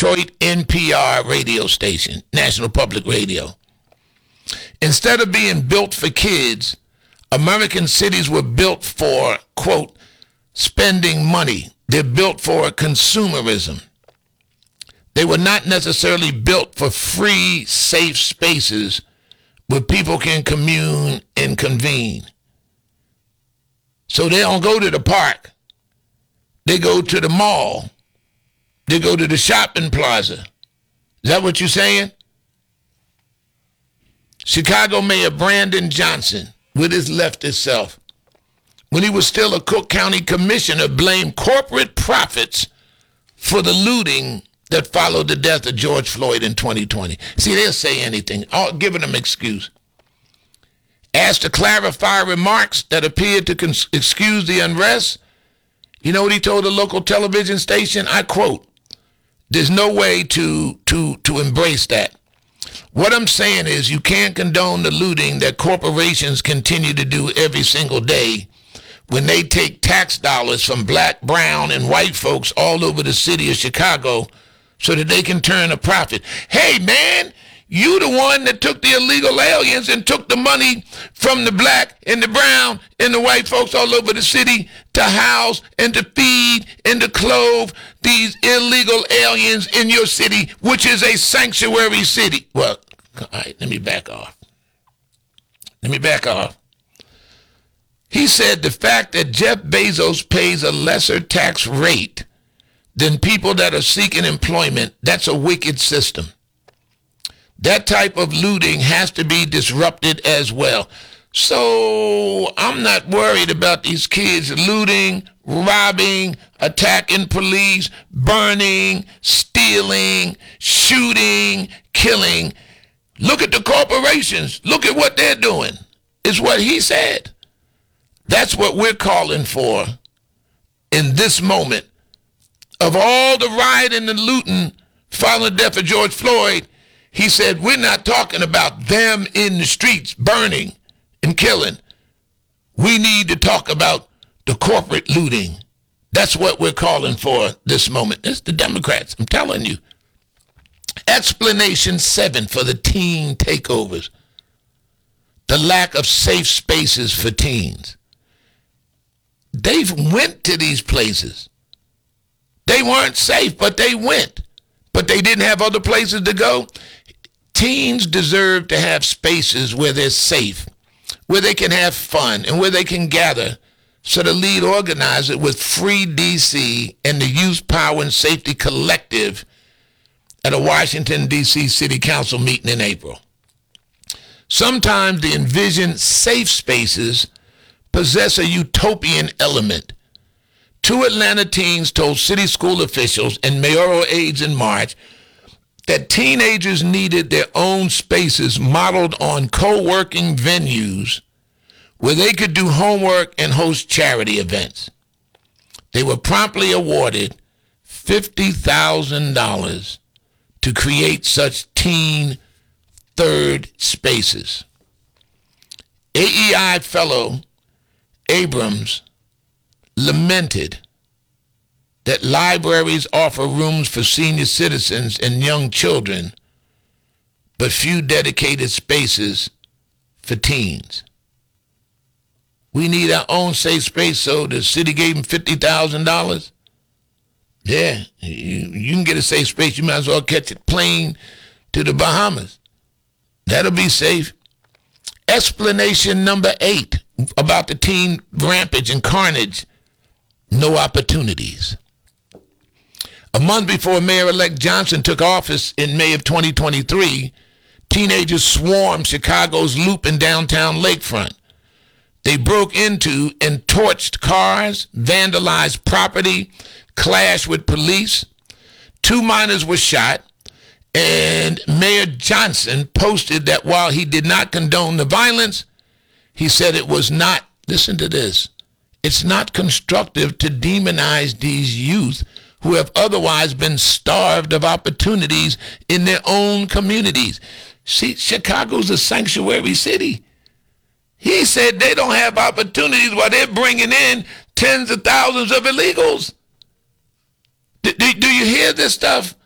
Detroit NPR radio station, National Public Radio. Instead of being built for kids, American cities were built for, quote, spending money. They're built for consumerism. They were not necessarily built for free, safe spaces where people can commune and convene. So they don't go to the park. They go to the mall. They go to the shopping plaza. Is that what you're saying? Chicago Mayor Brandon Johnson, with his leftist self, when he was still a Cook County commissioner, blamed corporate profits for the looting that followed the death of George Floyd in 2020. See, they'll say anything, all giving them excuse. Asked to clarify remarks that appeared to excuse the unrest, you know what he told a local television station? I quote, "There's no way to embrace that. What I'm saying is you can't condone the looting that corporations continue to do every single day when they take tax dollars from black, brown, and white folks all over the city of Chicago so that they can turn a profit. Hey, man, you the one that took the illegal aliens and took the money from the black and the brown and the white folks all over the city to house and to feed and to clothe these illegal aliens in your city, which is a sanctuary city." Well, all right, let me back off. He said the fact that Jeff Bezos pays a lesser tax rate than people that are seeking employment, that's a wicked system. That type of looting has to be disrupted as well. So I'm not worried about these kids looting, robbing, attacking police, burning, stealing, shooting, killing. Look at the corporations. Look at what they're doing, is what he said. That's what we're calling for in this moment. Of all the rioting and looting following the death of George Floyd, he said, we're not talking about them in the streets burning and killing. We need to talk about the corporate looting. That's what we're calling for this moment. It's the Democrats, I'm telling you. Explanation 7 for the teen takeovers. The lack of safe spaces for teens. They went to these places. They weren't safe, but they went. But they didn't have other places to go. Teens deserve to have spaces where they're safe, where they can have fun, and where they can gather. So the lead organizer with Free DC and the Youth Power and Safety Collective at a Washington, D.C. City Council meeting in April. Sometimes the envisioned safe spaces possess a utopian element. 2 Atlanta teens told city school officials and mayoral aides in March that teenagers needed their own spaces modeled on co-working venues where they could do homework and host charity events. They were promptly awarded $50,000 to create such teen third spaces. AEI fellow Abrams lamented that libraries offer rooms for senior citizens and young children, but few dedicated spaces for teens. We need our own safe space, so the city gave him $50,000. Yeah, you can get a safe space. You might as well catch a plane to the Bahamas. That'll be safe. Explanation number 8 about the teen rampage and carnage. No opportunities. A month before Mayor-elect Johnson took office in May of 2023, teenagers swarmed Chicago's Loop in downtown Lakefront. They broke into and torched cars, vandalized property, clashed with police. 2 minors were shot, and Mayor Johnson posted that while he did not condone the violence, he said it was not, listen to this, it's not constructive to demonize these youth who have otherwise been starved of opportunities in their own communities. See, Chicago's a sanctuary city. He said they don't have opportunities while they're bringing in tens of thousands of illegals. Do you hear this stuff?